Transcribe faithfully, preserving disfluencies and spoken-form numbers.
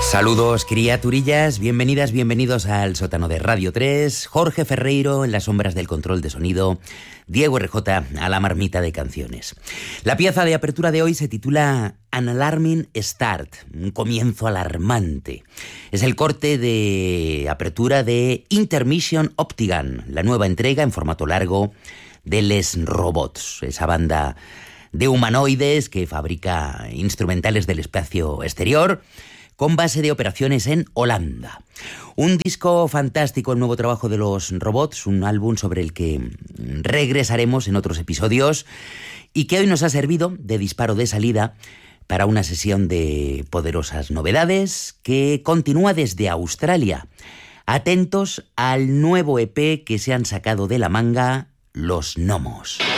Saludos, criaturillas, bienvenidas, bienvenidos al sótano de Radio tres, Jorge Ferreiro en las sombras del control de sonido, Diego R J a la marmita de canciones. La pieza de apertura de hoy se titula An Alarming Start, un comienzo alarmante. Es el corte de apertura de Intermission Optigan, la nueva entrega en formato largo de Les Robots, esa banda de humanoides que fabrica instrumentales del espacio exterior, con base de operaciones en Holanda. Un disco fantástico, el nuevo trabajo de los robots, un álbum sobre el que regresaremos en otros episodios y que hoy nos ha servido de disparo de salida para una sesión de poderosas novedades que continúa desde Australia. Atentos al nuevo E P que se han sacado de la manga, Los Gnomos.